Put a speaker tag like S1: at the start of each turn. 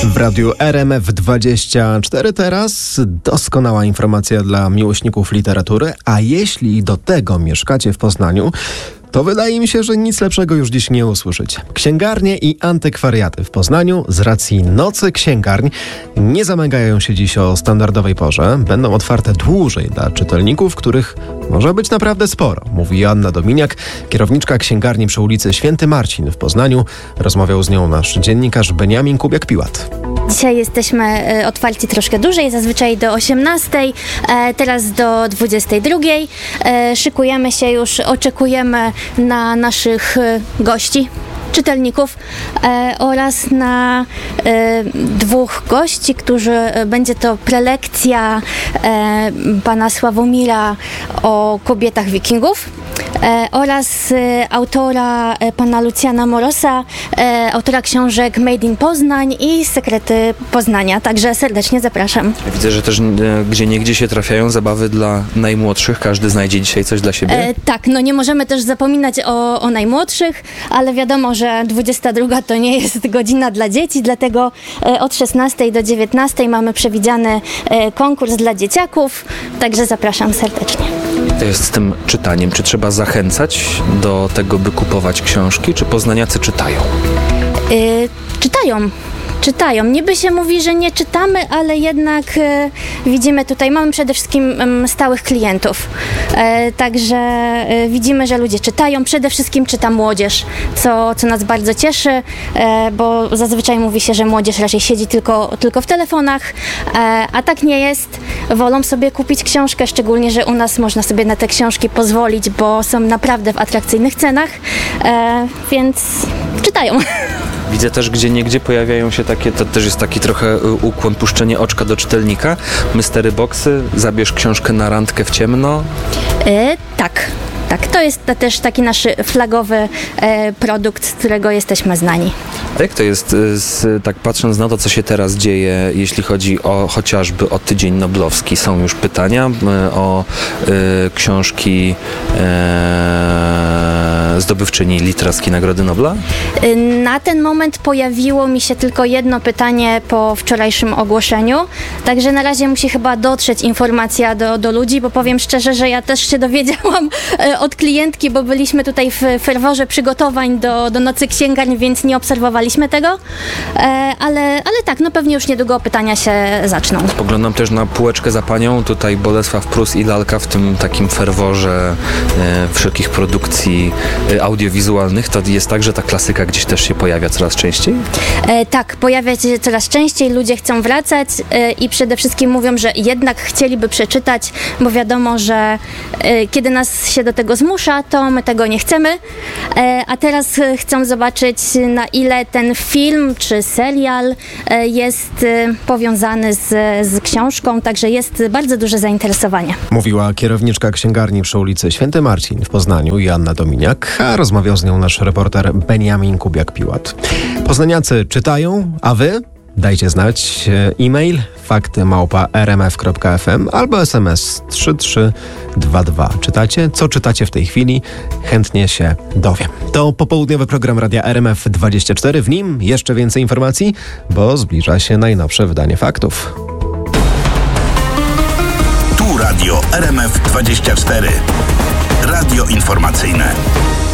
S1: W radiu RMF24 teraz doskonała informacja dla miłośników literatury, a jeśli do tego mieszkacie w Poznaniu, to wydaje mi się, że nic lepszego już dziś nie usłyszeć. Księgarnie i antykwariaty w Poznaniu z racji Nocy Księgarń nie zamykają się dziś o standardowej porze. Będą otwarte dłużej dla czytelników, których może być naprawdę sporo, mówi Joanna Dominiak, kierowniczka księgarni przy ulicy Święty Marcin w Poznaniu. Rozmawiał z nią nasz dziennikarz Beniamin Kubiak-Piłat.
S2: Dzisiaj jesteśmy otwarci troszkę dłużej, zazwyczaj do 18:00, teraz do 22:00. Szykujemy się już, oczekujemy na naszych gości, czytelników oraz na dwóch gości, którzy będzie to prelekcja pana Sławomira o kobietach wikingów oraz autora pana Lucjana Morosa, autora książek Made in Poznań i Sekrety Poznania. Także serdecznie zapraszam.
S3: Widzę, że też gdzieniegdzie się trafiają zabawy dla najmłodszych. Każdy znajdzie dzisiaj coś dla siebie?
S2: Tak, no nie możemy też zapominać o najmłodszych, ale wiadomo, że 22 to nie jest godzina dla dzieci, dlatego od 16 do 19 mamy przewidziany konkurs dla dzieciaków, także zapraszam serdecznie.
S3: To jest z tym czytaniem. Czy trzeba zachęcać do tego, by kupować książki, czy poznaniacy czytają? Czytają. Niby się mówi, że nie czytamy, ale jednak widzimy tutaj, mamy przede wszystkim stałych klientów. Także widzimy, że ludzie czytają. Przede wszystkim czyta młodzież, co nas bardzo cieszy, bo zazwyczaj mówi się, że młodzież raczej siedzi tylko w telefonach, a tak nie jest. Wolą sobie kupić książkę, szczególnie, że u nas można sobie na te książki pozwolić, bo są naprawdę w atrakcyjnych cenach, więc czytają. Widzę też gdzieniegdzie pojawiają się takie, to też jest taki trochę ukłon, puszczenie oczka do czytelnika. Mystery boxy, zabierz książkę na randkę w ciemno.
S2: Tak, to jest też taki nasz flagowy produkt, z którego jesteśmy znani.
S3: A jak to jest, tak patrząc na to, co się teraz dzieje, jeśli chodzi chociażby o Tydzień Noblowski? Są już pytania o książki zdobywczyni literackiej Nagrody Nobla?
S2: Na ten moment pojawiło mi się tylko jedno pytanie po wczorajszym ogłoszeniu, także na razie musi chyba dotrzeć informacja do ludzi, bo powiem szczerze, że ja też się dowiedziałam od klientki, bo byliśmy tutaj w ferworze przygotowań do Nocy Księgarń, więc nie obserwowaliśmy tego, ale tak, no pewnie już niedługo pytania się zaczną.
S3: Spoglądam też na półeczkę za panią, tutaj Bolesław Prus i lalka w tym takim ferworze wszelkich produkcji audiowizualnych. To jest tak, że ta klasyka gdzieś też się pojawia coraz częściej?
S2: Tak, pojawia się coraz częściej, ludzie chcą wracać i przede wszystkim mówią, że jednak chcieliby przeczytać, bo wiadomo, że kiedy nas się do tego zmusza, to my tego nie chcemy, a teraz chcą zobaczyć, na ile ten film czy serial jest powiązany z książką, także jest bardzo duże zainteresowanie.
S1: Mówiła kierowniczka księgarni przy ulicy Święty Marcin w Poznaniu, Joanna Dominiak, a rozmawiał z nią nasz reporter Beniamin Kubiak-Piłat. Poznaniacy czytają, a wy? Dajcie znać. E-mail fakty@rmf.fm albo SMS 3322. Czytacie? Co czytacie w tej chwili? Chętnie się dowiem. To popołudniowy program Radia RMF24. W nim jeszcze więcej informacji, bo zbliża się najnowsze wydanie faktów.
S4: Tu Radio RMF24. Radio informacyjne.